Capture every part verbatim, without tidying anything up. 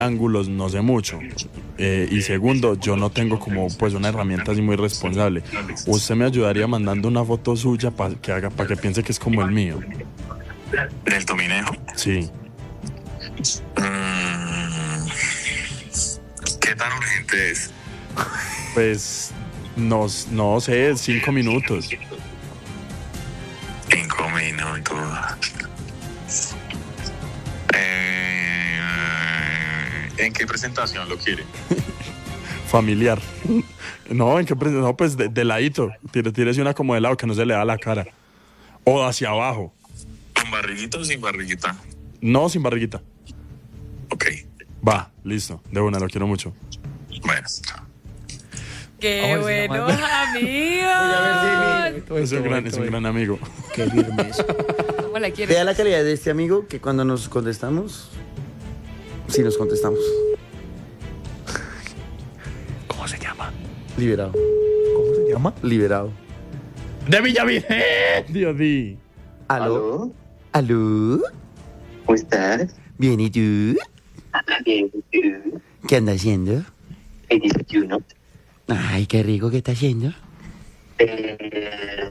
ángulos no sé mucho. Eh, y segundo, yo no tengo como pues una herramienta así muy responsable. ¿Usted me ayudaría mandando una foto suya para que haga, para que piense que es como el mío? ¿Del Tominejo? Sí. Mm, ¿Qué tan urgente es? Pues no, no sé, cinco minutos. Cinco minutos. Eh, ¿En qué presentación lo quiere? Familiar. No, ¿en qué pre- no, pues de, de ladito. Tire- Tírese una como de lado que no se le da la cara. O hacia abajo. ¿Con barriguita o sin barriguita? No, sin barriguita. Ok, Va, listo. De una, lo quiero mucho. bueno. ¡Qué Vamos, se buenos amigos! Es un gran, es un gran amigo. Qué firmes. ¿Cómo la quieres? Vea la calidad de este amigo que cuando nos contestamos, sí nos contestamos. ¿Cómo se llama? Liberado. ¿Cómo se llama? Liberado. ¡De Villavicencio! Dios di. ¿Aló? ¿Aló? ¿Cómo estás? Bien, ¿y tú? Bien, ¿tú? ¿Qué andas haciendo? El desayuno. Ay, qué rico que está haciendo. Eh,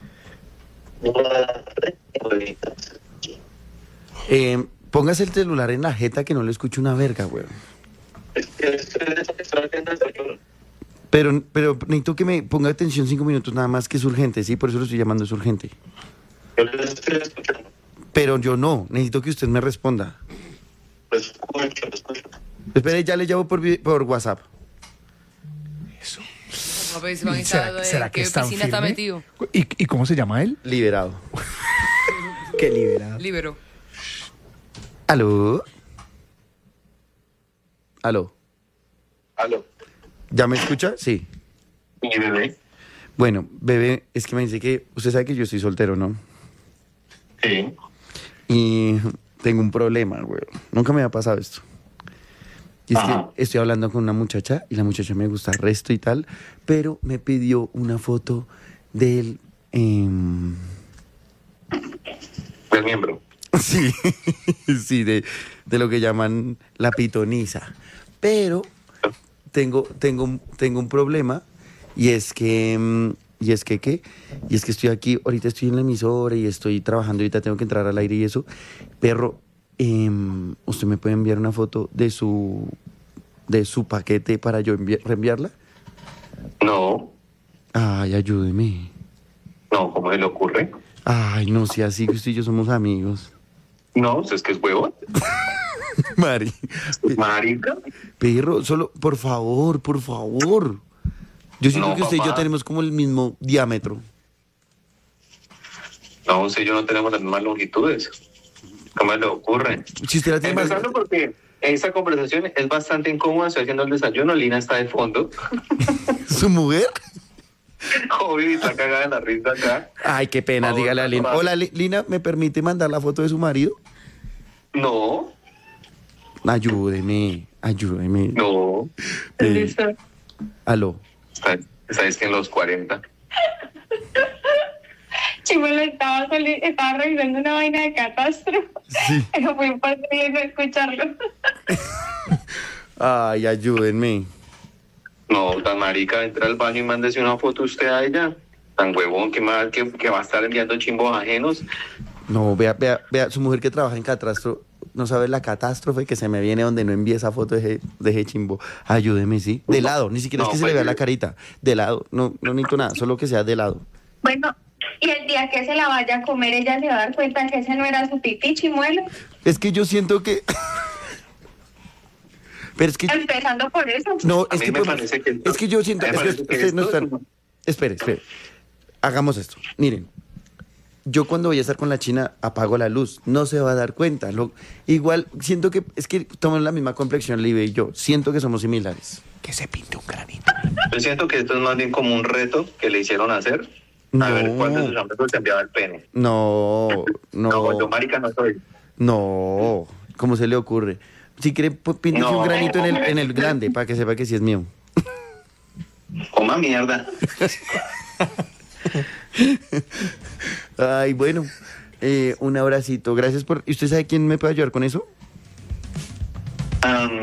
favoritos. Eh, póngase el celular en la jeta que no le escucho una verga, güey. Es que estoy estoy haciendo desayuno. Pero, pero necesito que me ponga atención cinco minutos nada más, que es urgente, ¿sí? Por eso lo estoy llamando, es urgente. Yo lo estoy escuchando. Pero yo no, necesito que usted me responda. Lo escucho, lo escucho. Espere, ya le llamo por, vi- por WhatsApp. No, pues, Iván ¿Será, está- será que ¿qué está piscina está firme? metido? ¿Y, ¿Y cómo se llama él? Liberado. Qué liberado. Libero. ¿Aló? ¿Aló? Aló. ¿Ya me escucha? Sí. Mi bebé. Bueno, bebé, es que me dice que... Usted sabe que yo estoy soltero, ¿no? Sí. Y tengo un problema, güey. Nunca me había pasado esto. Y es Ajá. que estoy hablando con una muchacha y la muchacha me gusta el resto y tal, pero me pidió una foto del... em, Del miembro. sí, sí, de, de lo que llaman la pitoniza. Pero tengo, tengo, un- tengo un problema y es que... mm, Y es que, ¿qué? Y es que estoy aquí, ahorita estoy en la emisora y estoy trabajando, ahorita tengo que entrar al aire y eso. Perro, em, ¿usted me puede enviar una foto de su de su paquete para yo envi- reenviarla? No, Ay, ayúdeme. no, ¿cómo se le ocurre? Ay, no sea así, que usted y yo somos amigos. No, es que es huevo. Mari. Marica. Perro, solo, por favor, por favor. Yo siento No, que usted y yo papá. tenemos como el mismo diámetro. No, usted y yo no tenemos las mismas longitudes. ¿Cómo se le ocurre? Si usted la tiene más... Empezando porque esta conversación es bastante incómoda. Estoy haciendo el desayuno, Lina está de fondo. ¿Su mujer? Obvio, y está cagada en la risa acá. Ay, qué pena, Por favor, dígale a Lina. papá. Hola, Li- Lina, ¿me permite mandar la foto de su marido? No, Ayúdeme, ayúdeme. no. Eh, aló. Está- Sabes que en los cuarenta. Chimuelo estaba, soli- estaba revisando una vaina de catastro. Sí. Pero fue imposible no escucharlo. Ay, ayúdenme. No, tan marica, entra al baño y mándese una foto usted a ella. Tan huevón que, más, que, que va a estar enviando chimbos ajenos. No, vea, vea, vea, su mujer que trabaja en catastro, no sabe la catástrofe que se me viene donde no envíe esa foto de ese, de ese chimbo. Ayúdeme, ¿sí? De lado, ni siquiera es No, que se pues, le vea yo- la carita. De lado, no, no necesito nada, solo que sea de lado. Bueno, y el día que se la vaya a comer, ella se va a dar cuenta que ese no era su pipí, Chimuelo. Es que yo siento que... Pero es que... Empezando por eso. No, A es mí que, me pues, parece que esto- es que yo siento... me Es que parece que ustedes no esto- están... Espere, espere. Hagamos esto. Miren, yo cuando voy a estar con la china apago la luz. No se va a dar cuenta. Lo, igual, siento que... Es que tomamos la misma complexión, Libe y yo. Siento que somos similares. Que se pinte un granito. Yo siento que esto es más bien como un reto que le hicieron hacer. A No. ver cuál de sus amigos se enviaba el pene. No, No, no, yo marica no soy. no. ¿Cómo se le ocurre? Si quiere, pues, píntese No. un granito en el, en el grande para que sepa que sí es mío. Coma mierda. Ay, bueno. Eh, un abracito. Gracias por... ¿Y usted sabe quién me puede ayudar con eso? Am,